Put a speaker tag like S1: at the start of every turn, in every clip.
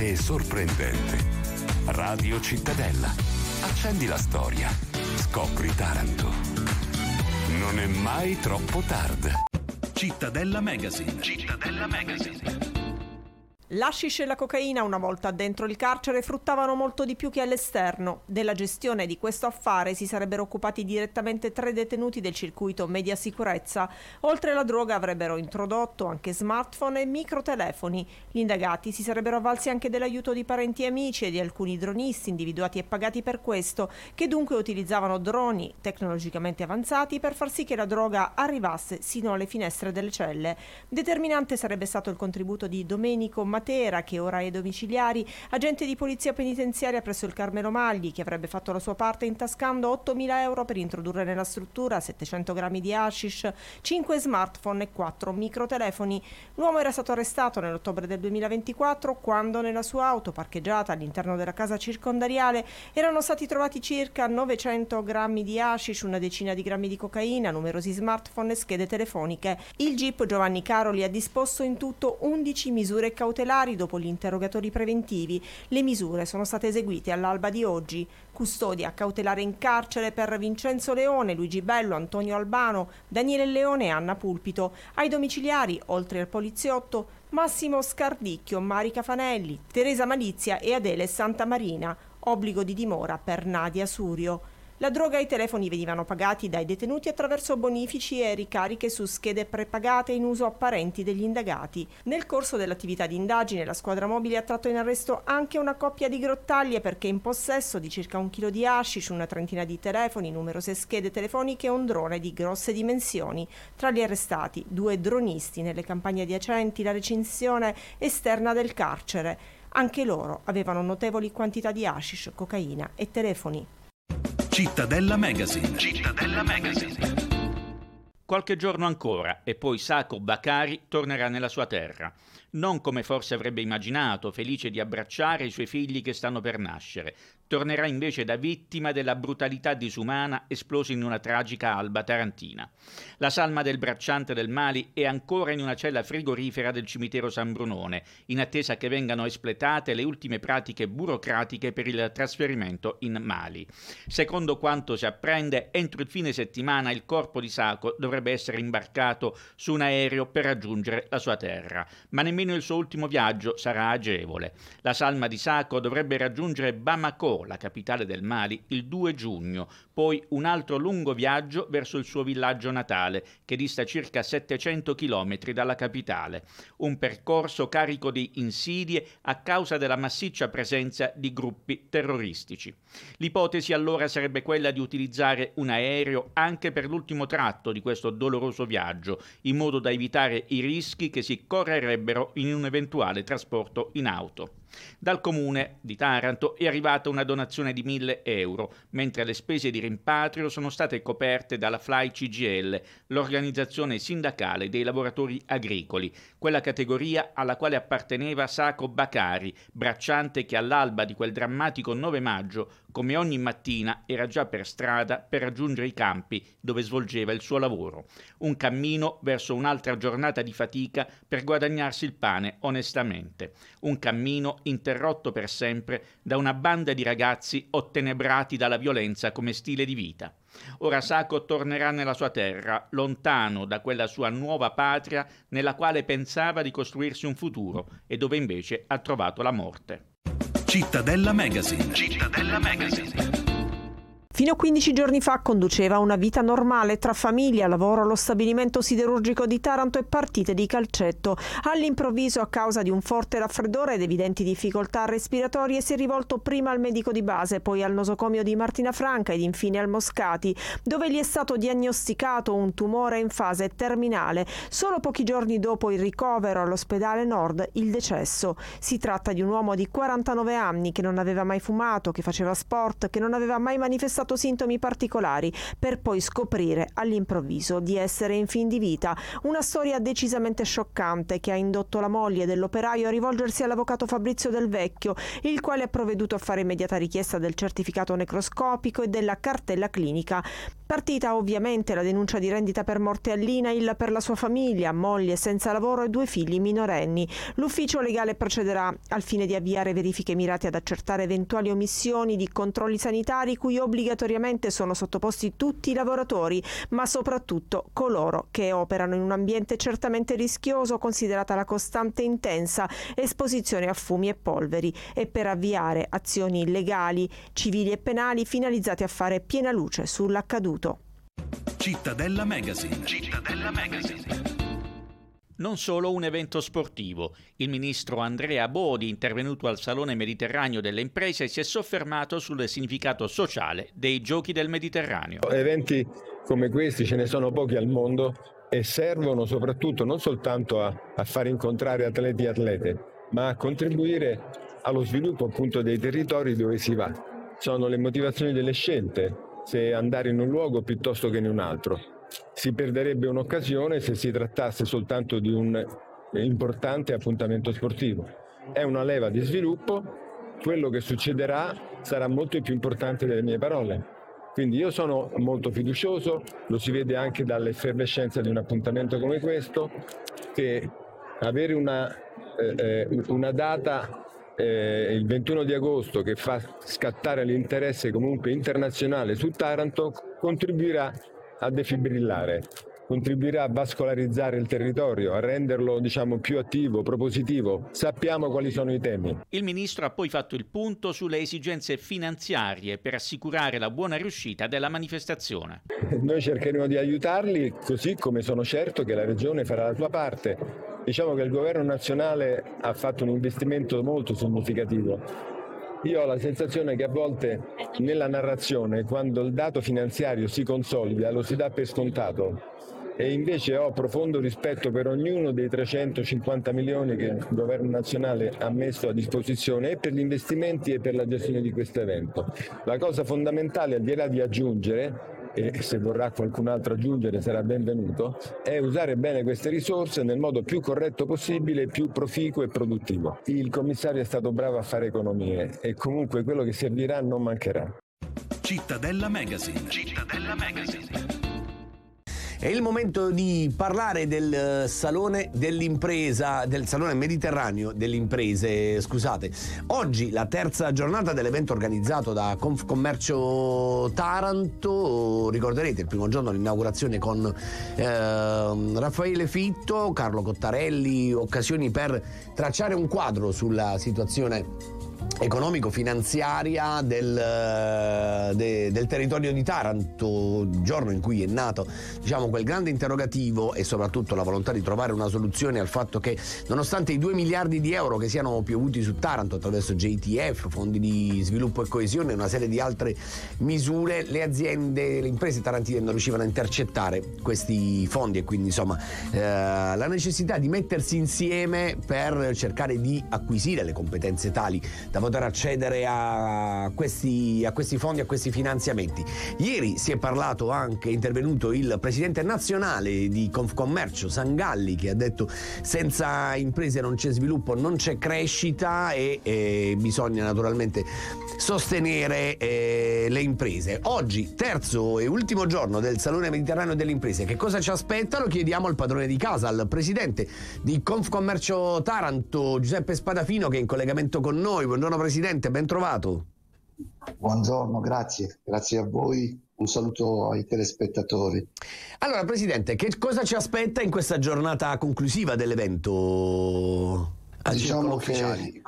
S1: e sorprendente. Radio Cittadella. Accendi la storia. Scopri Taranto. Non è mai troppo tardi.
S2: Cittadella Magazine. Cittadella Magazine.
S3: L'hashish e la cocaina, una volta dentro il carcere, fruttavano molto di più che all'esterno. Della gestione di questo affare si sarebbero occupati direttamente 3 detenuti del circuito media sicurezza. Oltre alla droga avrebbero introdotto anche smartphone e microtelefoni. Gli indagati si sarebbero avvalsi anche dell'aiuto di parenti e amici e di alcuni dronisti individuati e pagati per questo, che dunque utilizzavano droni tecnologicamente avanzati per far sì che la droga arrivasse sino alle finestre delle celle. Determinante sarebbe stato il contributo di Domenico Matera, che ora è ai domiciliari, agente di polizia penitenziaria presso il Carmelo Magli, che avrebbe fatto la sua parte intascando 8.000 euro per introdurre nella struttura 700 grammi di hashish, 5 smartphone e 4 microtelefoni. L'uomo era stato arrestato nell'ottobre del 2024 quando nella sua auto parcheggiata all'interno della casa circondariale erano stati trovati circa 900 grammi di hashish, una decina di grammi di cocaina, numerosi smartphone e schede telefoniche. Il GIP Giovanni Caroli ha disposto in tutto 11 misure cautelari dopo gli interrogatori preventivi. Le misure sono state eseguite all'alba di oggi. Custodia cautelare in carcere per Vincenzo Leone, Luigi Bello, Antonio Albano, Daniele Leone e Anna Pulpito. Ai domiciliari, oltre al poliziotto, Massimo Scardicchio, Marica Fanelli, Teresa Malizia e Adele Santamarina. Obbligo di dimora per Nadia Surio. La droga e i telefoni venivano pagati dai detenuti attraverso bonifici e ricariche su schede prepagate in uso a parenti degli indagati. Nel corso dell'attività di indagine la squadra mobile ha tratto in arresto anche una coppia di grottaglie perché in possesso di circa 1 chilo di hashish, una trentina di telefoni, numerose schede telefoniche e un drone di grosse dimensioni. Tra gli arrestati 2 dronisti nelle campagne adiacenti la recinzione esterna del carcere. Anche loro avevano notevoli quantità di hashish, cocaina e telefoni.
S2: Cittadella Magazine. Cittadella Magazine.
S4: Qualche giorno ancora e poi Sacco Bakari tornerà nella sua terra. Non come forse avrebbe immaginato, felice di abbracciare i suoi figli che stanno per nascere. Tornerà invece da vittima della brutalità disumana esplosa in una tragica alba tarantina. La salma del bracciante del Mali è ancora in una cella frigorifera del cimitero San Brunone, in attesa che vengano espletate le ultime pratiche burocratiche per il trasferimento in Mali. Secondo quanto si apprende, entro il fine settimana il corpo di Sacco dovrebbe essere imbarcato su un aereo per raggiungere la sua terra, ma nemmeno il suo ultimo viaggio sarà agevole. La salma di Sacco dovrebbe raggiungere Bamako, la capitale del Mali, il 2 giugno, poi un altro lungo viaggio verso il suo villaggio natale, che dista circa 700 chilometri dalla capitale. Un percorso carico di insidie a causa della massiccia presenza di gruppi terroristici. L'ipotesi allora sarebbe quella di utilizzare un aereo anche per l'ultimo tratto di questo doloroso viaggio, in modo da evitare i rischi che si correrebbero in un eventuale trasporto in auto. Dal comune di Taranto è arrivata una donazione di 1.000 euro, mentre le spese di rimpatrio sono state coperte dalla FLAI CGIL, l'organizzazione sindacale dei lavoratori agricoli, quella categoria alla quale apparteneva Sacco Bakari, bracciante che all'alba di quel drammatico 9 maggio, come ogni mattina, era già per strada per raggiungere i campi dove svolgeva il suo lavoro. Un cammino verso un'altra giornata di fatica per guadagnarsi il pane onestamente. Un cammino interrotto per sempre da una banda di ragazzi ottenebrati dalla violenza come stile di vita. Ora Sacco tornerà nella sua terra, lontano da quella sua nuova patria nella quale pensava di costruirsi un futuro e dove invece ha trovato la morte.
S2: Cittadella Magazine. Cittadella Magazine.
S3: Fino a 15 giorni fa conduceva una vita normale tra famiglia, lavoro allo stabilimento siderurgico di Taranto e partite di calcetto. All'improvviso, a causa di un forte raffreddore ed evidenti difficoltà respiratorie, si è rivolto prima al medico di base, poi al nosocomio di Martina Franca ed infine al Moscati, dove gli è stato diagnosticato un tumore in fase terminale. Solo pochi giorni dopo il ricovero all'ospedale Nord, il decesso. Si tratta di un uomo di 49 anni che non aveva mai fumato, che faceva sport, che non aveva mai manifestato sintomi particolari, per poi scoprire all'improvviso di essere in fin di vita. Una storia decisamente scioccante che ha indotto la moglie dell'operaio a rivolgersi all'avvocato Fabrizio Del Vecchio, il quale ha provveduto a fare immediata richiesta del certificato necroscopico e della cartella clinica. Partita ovviamente la denuncia di rendita per morte all'INAIL per la sua famiglia, moglie senza lavoro e 2 figli minorenni. L'ufficio legale procederà al fine di avviare verifiche mirate ad accertare eventuali omissioni di controlli sanitari cui obbligatoriamente sono sottoposti tutti i lavoratori, ma soprattutto coloro che operano in un ambiente certamente rischioso, considerata la costante e intensa esposizione a fumi e polveri, e per avviare azioni legali, civili e penali finalizzate a fare piena luce sull'accaduto.
S2: Cittadella Magazine. Cittadella Magazine.
S4: Non solo un evento sportivo. Il ministro Andrea Bodi, intervenuto al Salone Mediterraneo delle Imprese, si è soffermato sul significato sociale dei Giochi del Mediterraneo.
S5: Eventi come questi ce ne sono pochi al mondo e servono soprattutto non soltanto a far incontrare atleti e atlete, ma a contribuire allo sviluppo appunto dei territori dove si va. Sono le motivazioni delle scelte, se andare in un luogo piuttosto che in un altro. Si perderebbe un'occasione se si trattasse soltanto di un importante appuntamento sportivo. È una leva di sviluppo, quello che succederà sarà molto più importante delle mie parole. Quindi io sono molto fiducioso, lo si vede anche dall'effervescenza di un appuntamento come questo, che avere una data, il 21 di agosto, che fa scattare l'interesse comunque internazionale su Taranto, contribuirà a defibrillare, contribuirà a vascolarizzare il territorio, a renderlo più attivo, propositivo. Sappiamo quali sono i temi.
S4: Il ministro ha poi fatto il punto sulle esigenze finanziarie per assicurare la buona riuscita della manifestazione.
S5: Noi cercheremo di aiutarli, così come sono certo che la Regione farà la sua parte. Diciamo che il governo nazionale ha fatto un investimento molto significativo. Io ho la sensazione che a volte nella narrazione, quando il dato finanziario si consolida, lo si dà per scontato, e invece ho profondo rispetto per ognuno dei 350 milioni che il governo nazionale ha messo a disposizione e per gli investimenti e per la gestione di questo evento. La cosa fondamentale, al di là di aggiungere, e se vorrà qualcun altro aggiungere sarà benvenuto, è usare bene queste risorse nel modo più corretto possibile, più proficuo e produttivo. Il commissario è stato bravo a fare economie e comunque quello che servirà non mancherà.
S2: Cittadella Magazine. Cittadella Magazine.
S6: È il momento di parlare del Salone dell'Impresa, del Salone Mediterraneo delle Imprese, scusate. Oggi la terza giornata dell'evento organizzato da Confcommercio Taranto. Ricorderete il primo giorno l'inaugurazione con Raffaele Fitto, Carlo Cottarelli, occasioni per tracciare un quadro sulla situazione economico-finanziaria del territorio di Taranto, giorno in cui è nato quel grande interrogativo e soprattutto la volontà di trovare una soluzione al fatto che, nonostante i 2 miliardi di euro che siano piovuti su Taranto attraverso JTF, fondi di sviluppo e coesione e una serie di altre misure, le aziende, le imprese tarantine non riuscivano a intercettare questi fondi e quindi la necessità di mettersi insieme per cercare di acquisire le competenze tali da poter accedere a questi fondi, a questi finanziamenti. Ieri si è parlato anche, è intervenuto il presidente nazionale di Confcommercio Sangalli, che ha detto: senza imprese non c'è sviluppo, non c'è crescita e bisogna naturalmente sostenere le imprese. Oggi, terzo e ultimo giorno del Salone Mediterraneo delle Imprese, che cosa ci aspetta? Lo chiediamo al padrone di casa, al presidente di Confcommercio Taranto, Giuseppe Spadafino, che è in collegamento con noi. Buongiorno Presidente, ben trovato.
S7: Buongiorno, grazie a voi, un saluto ai telespettatori.
S6: Allora Presidente, che cosa ci aspetta in questa giornata conclusiva dell'evento?
S7: Diciamo che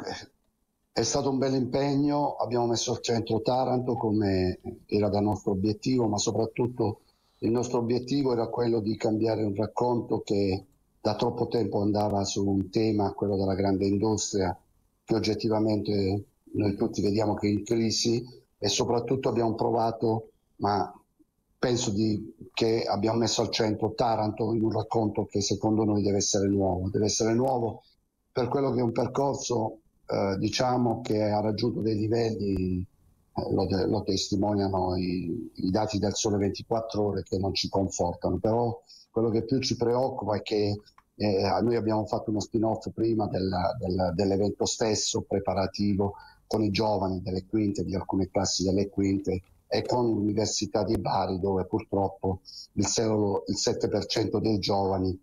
S7: è stato un bel impegno, abbiamo messo al centro Taranto come era da nostro obiettivo, ma soprattutto il nostro obiettivo era quello di cambiare un racconto che da troppo tempo andava su un tema, quello della grande industria, che oggettivamente noi tutti vediamo che è in crisi, e soprattutto abbiamo provato, ma penso che abbiamo messo al centro Taranto in un racconto che secondo noi deve essere nuovo per quello che è un percorso che ha raggiunto dei livelli, lo testimoniano i dati del Sole 24 Ore, che non ci confortano, però quello che più ci preoccupa è che noi abbiamo fatto uno spin-off prima dell'evento stesso preparativo con i giovani delle quinte, di alcune classi delle quinte, e con l'Università di Bari, dove purtroppo il 7% dei giovani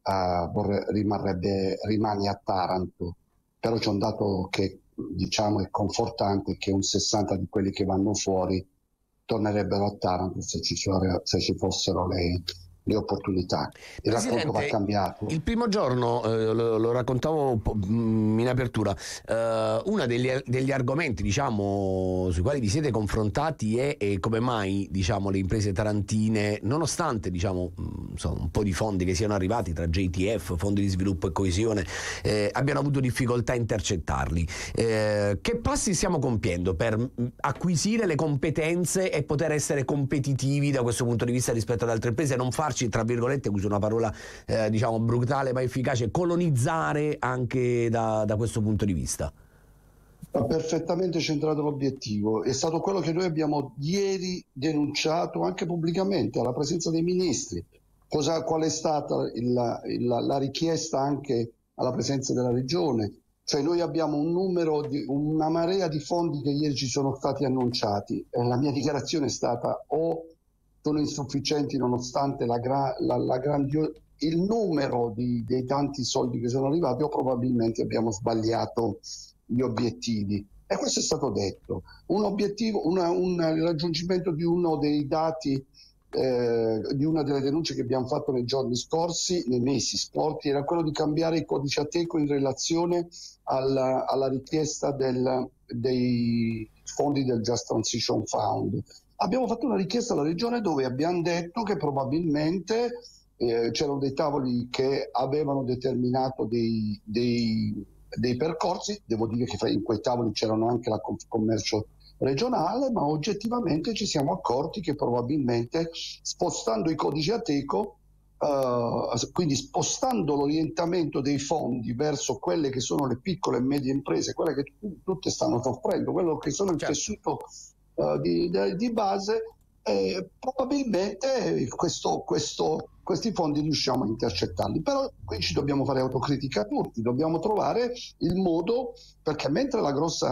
S7: rimane a Taranto. Però c'è un dato che diciamo è confortante, che un 60 di quelli che vanno fuori tornerebbero a Taranto se ci fossero le opportunità. Il racconto va cambiato.
S6: Il primo giorno, lo raccontavo un po' in apertura, uno degli argomenti, diciamo, sui quali vi siete confrontati è come mai, diciamo, le imprese tarantine, nonostante, diciamo, un po' di fondi che siano arrivati tra JTF, fondi di sviluppo e coesione, abbiano avuto difficoltà a intercettarli. Che passi stiamo compiendo per acquisire le competenze e poter essere competitivi da questo punto di vista rispetto ad altre imprese, non farci, tra virgolette, uso una parola diciamo brutale ma efficace, colonizzare anche da questo punto di vista?
S7: Ha perfettamente centrato l'obiettivo, è stato quello che noi abbiamo ieri denunciato anche pubblicamente alla presenza dei ministri. Qual è stata la richiesta anche alla presenza della regione? Cioè noi abbiamo una marea di fondi che ieri ci sono stati annunciati, la mia dichiarazione è stata: o sono insufficienti nonostante il numero dei tanti soldi che sono arrivati, o probabilmente abbiamo sbagliato gli obiettivi. E questo è stato detto. Un obiettivo, il raggiungimento di uno dei dati, di una delle denunce che abbiamo fatto nei mesi scorsi, era quello di cambiare i codici Ateco in relazione alla richiesta dei fondi del Just Transition Fund. Abbiamo fatto una richiesta alla Regione dove abbiamo detto che probabilmente c'erano dei tavoli che avevano determinato dei percorsi. Devo dire che in quei tavoli c'erano anche la Confcommercio regionale, ma oggettivamente ci siamo accorti che probabilmente spostando i codici Ateco, quindi spostando l'orientamento dei fondi verso quelle che sono le piccole e medie imprese, quelle che tutte stanno soffrendo, quello che sono il tessuto di base, probabilmente questi fondi riusciamo a intercettarli. Però qui ci dobbiamo fare autocritica tutti, dobbiamo trovare il modo, perché mentre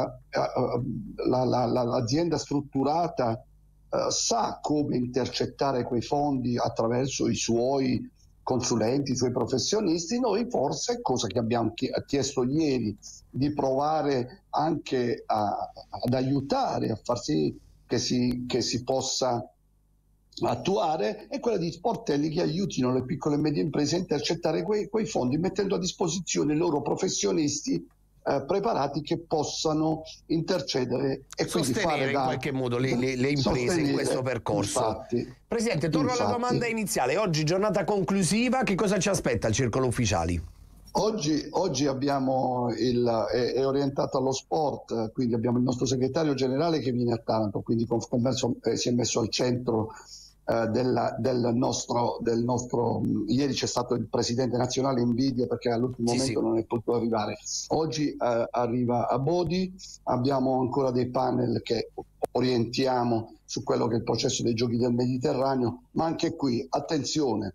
S7: l'azienda strutturata sa come intercettare quei fondi attraverso i suoi consulenti, i suoi professionisti, noi forse, cosa che abbiamo chiesto ieri, di provare anche ad aiutare a far sì che si possa attuare, è quella di sportelli che aiutino le piccole e medie imprese a intercettare quei fondi, mettendo a disposizione i loro professionisti preparati che possano intercedere e quindi fare
S6: in qualche modo le imprese in questo percorso.
S7: Infatti,
S6: Presidente, torno alla domanda iniziale. Oggi giornata conclusiva, che cosa ci aspetta il Circolo Ufficiali?
S7: Oggi abbiamo è orientato allo sport, quindi abbiamo il nostro segretario generale che viene a Taranto, quindi Confcommercio si è messo al centro del nostro ieri c'è stato il presidente nazionale Invidia perché all'ultimo momento non è potuto arrivare. Oggi arriva a Bodi, abbiamo ancora dei panel che orientiamo su quello che è il processo dei giochi del Mediterraneo, ma anche qui attenzione,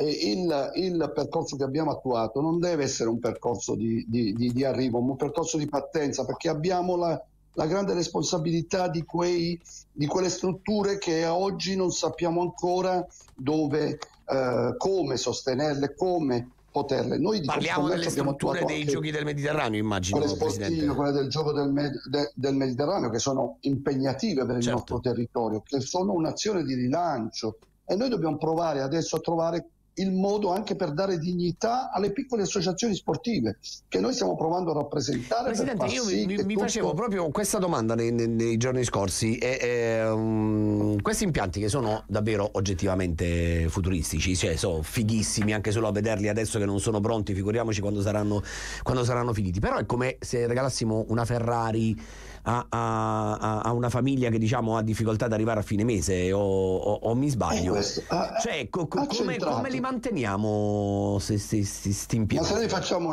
S7: il percorso che abbiamo attuato non deve essere un percorso di arrivo, ma un percorso di partenza, perché abbiamo la grande responsabilità di quelle strutture che oggi non sappiamo ancora dove, come sostenerle, come poterle. Noi
S6: parliamo delle strutture dei giochi del Mediterraneo, immagino,
S7: quelle sportive, quelle del gioco del Mediterraneo, che sono impegnative per il nostro territorio, che sono un'azione di rilancio, e noi dobbiamo provare adesso a trovare il modo anche per dare dignità alle piccole associazioni sportive che noi stiamo provando a rappresentare.
S6: Presidente, io mi facevo proprio questa domanda nei giorni scorsi. Questi impianti, che sono davvero oggettivamente futuristici, cioè sono fighissimi anche solo a vederli adesso che non sono pronti, figuriamoci quando saranno finiti. Però è come se regalassimo una Ferrari a una famiglia che, diciamo, ha difficoltà ad arrivare a fine mese, o mi sbaglio? Cioè, come li manteniamo sti impianti?
S7: Ma se noi facciamo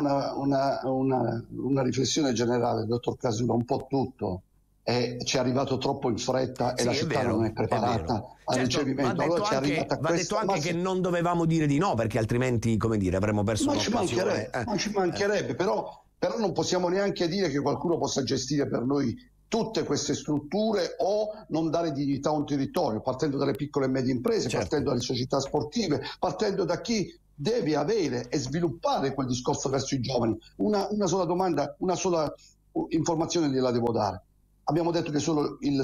S7: una riflessione generale, dottor Casula, un po' tutto ci è arrivato troppo in fretta e la città non è preparata al ricevimento. Allora
S6: va detto anche che non dovevamo dire di no, perché altrimenti, come dire, avremmo perso un'occasione.
S7: Ma ci mancherebbe, però non possiamo neanche dire che qualcuno possa gestire per noi tutte queste strutture o non dare dignità a un territorio, partendo dalle piccole e medie imprese,
S6: certo,
S7: partendo dalle società sportive, partendo da chi deve avere e sviluppare quel discorso verso i giovani. Una sola domanda, una sola informazione gliela devo dare. Abbiamo detto che solo il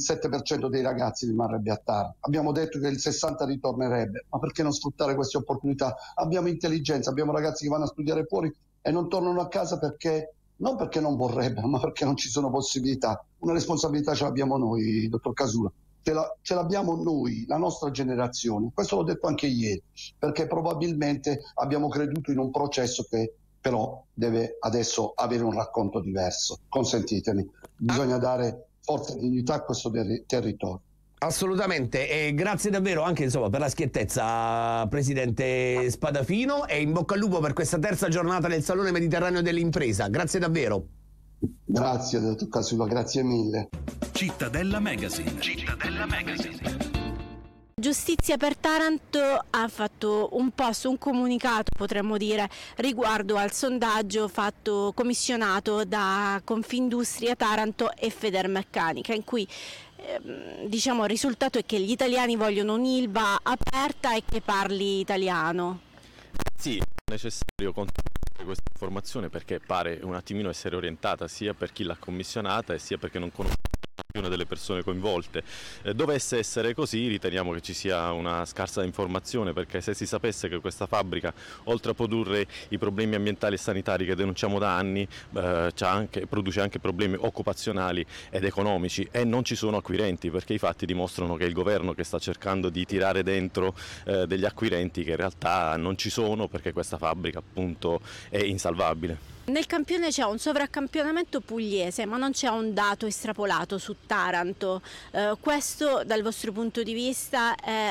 S7: 7% dei ragazzi rimarrebbe a Taranto, abbiamo detto che il 60% ritornerebbe, ma perché non sfruttare queste opportunità? Abbiamo intelligenza, abbiamo ragazzi che vanno a studiare fuori e non tornano a casa perché non perché non vorrebbero, ma perché non ci sono possibilità. Una responsabilità ce l'abbiamo noi, dottor Casula, ce l'abbiamo noi, la nostra generazione. Questo l'ho detto anche ieri, perché probabilmente abbiamo creduto in un processo che però deve adesso avere un racconto diverso. Consentitemi, bisogna dare forza e dignità a questo territorio.
S6: Assolutamente, e grazie davvero anche insomma per la schiettezza, presidente Spadafino, e in bocca al lupo per questa terza giornata del Salone Mediterraneo dell'Impresa. Grazie davvero.
S7: Grazie, dottor Casula, grazie mille.
S2: Cittadella Magazine. Cittadella Magazine.
S8: Giustizia per Taranto ha fatto un post, un comunicato potremmo dire, riguardo al sondaggio commissionato da Confindustria Taranto e Federmeccanica, in cui diciamo il risultato è che gli italiani vogliono un'Ilva aperta e che parli italiano.
S9: Sì, è necessario controllare questa informazione perché pare un attimino essere orientata sia per chi l'ha commissionata e sia perché non conosce una delle persone coinvolte. Dovesse essere così, riteniamo che ci sia una scarsa informazione, perché se si sapesse che questa fabbrica, oltre a produrre i problemi ambientali e sanitari che denunciamo da anni, produce anche problemi occupazionali ed economici, e non ci sono acquirenti, perché i fatti dimostrano che è il governo che sta cercando di tirare dentro degli acquirenti che in realtà non ci sono, perché questa fabbrica appunto è insalvabile.
S8: Nel campione c'è un sovraccampionamento pugliese, ma non c'è un dato estrapolato su Taranto. Questo dal vostro punto di vista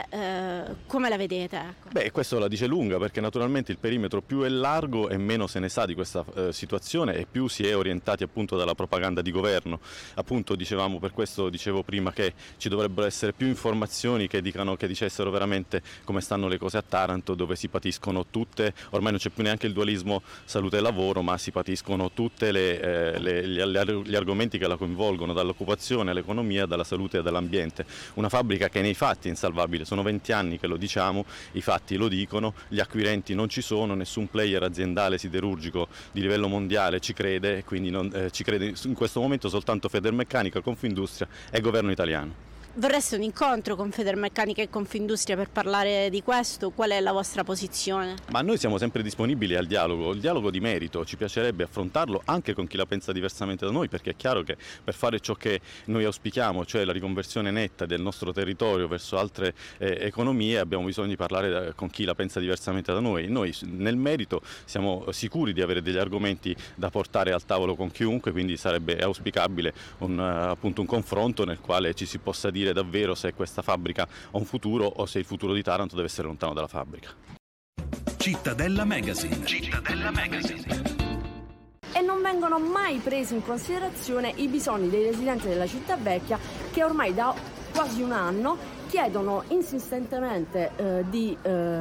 S8: è come la vedete? Ecco.
S9: Beh, questo la dice lunga, perché naturalmente il perimetro più è largo e meno se ne sa di questa situazione e più si è orientati appunto dalla propaganda di governo. Appunto dicevamo, per questo dicevo prima che ci dovrebbero essere più informazioni che dicessero veramente come stanno le cose a Taranto, dove si patiscono tutte, ormai non c'è più neanche il dualismo salute e lavoro, ma si patiscono tutti gli argomenti che la coinvolgono, dall'occupazione all'economia, dalla salute e dall'ambiente. Una fabbrica che nei fatti è insalvabile, sono 20 anni che lo diciamo, i fatti lo dicono, gli acquirenti non ci sono, nessun player aziendale siderurgico di livello mondiale ci crede, quindi ci crede in questo momento soltanto Federmeccanica, Confindustria e governo italiano.
S8: Vorreste un incontro con Federmeccanica e Confindustria per parlare di questo? Qual è la vostra posizione?
S9: Ma noi siamo sempre disponibili al dialogo, il dialogo di merito, ci piacerebbe affrontarlo anche con chi la pensa diversamente da noi, perché è chiaro che per fare ciò che noi auspichiamo, cioè la riconversione netta del nostro territorio verso altre economie, abbiamo bisogno di parlare con chi la pensa diversamente da noi. Noi nel merito siamo sicuri di avere degli argomenti da portare al tavolo con chiunque, quindi sarebbe auspicabile appunto un confronto nel quale ci si possa dire davvero se questa fabbrica ha un futuro o se il futuro di Taranto deve essere lontano dalla fabbrica.
S2: Cittadella Magazine. Cittadella Magazine.
S10: E non vengono mai presi in considerazione i bisogni dei residenti della città vecchia, che ormai da quasi un anno chiedono insistentemente di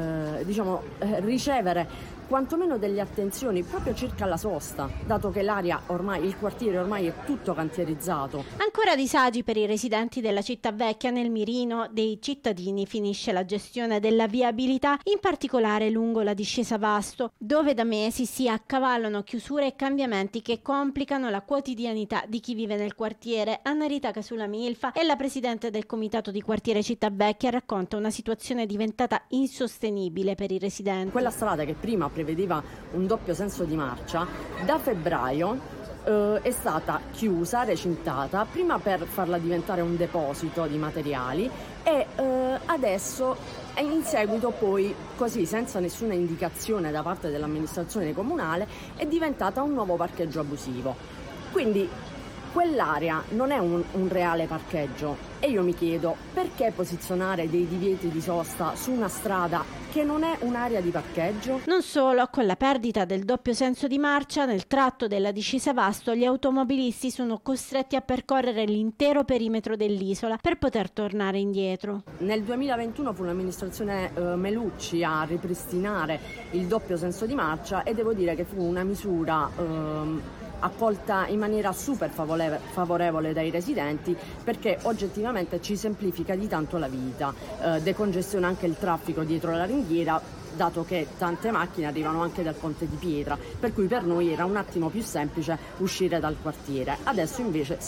S10: ricevere quantomeno delle attenzioni proprio circa la sosta, dato che l'area ormai, il quartiere ormai è tutto cantierizzato.
S8: Ancora disagi per i residenti della città vecchia. Nel mirino dei cittadini finisce la gestione della viabilità, in particolare lungo la discesa Vasto, dove da mesi si accavallano chiusure e cambiamenti che complicano la quotidianità di chi vive nel quartiere. Anna Rita Casulami-Ilfa è la presidente del comitato di quartiere città vecchia, racconta una situazione diventata insostenibile per i residenti.
S10: Quella strada che prima prevedeva un doppio senso di marcia, da febbraio è stata chiusa, recintata, prima per farla diventare un deposito di materiali e adesso in seguito poi, così senza nessuna indicazione da parte dell'amministrazione comunale, è diventata un nuovo parcheggio abusivo. Quindi quell'area non è un reale parcheggio e io mi chiedo perché posizionare dei divieti di sosta su una strada che non è un'area di parcheggio?
S8: Non solo, con la perdita del doppio senso di marcia nel tratto della discesa Vasto, gli automobilisti sono costretti a percorrere l'intero perimetro dell'isola per poter tornare indietro.
S10: Nel 2021 fu l'amministrazione Melucci a ripristinare il doppio senso di marcia e devo dire che fu una misura accolta in maniera super favorevole dai residenti, perché oggettivamente ci semplifica di tanto la vita, decongestiona anche il traffico dietro la ringhiera, dato che tante macchine arrivano anche dal Ponte di Pietra, per cui per noi era un attimo più semplice uscire dal quartiere. Adesso invece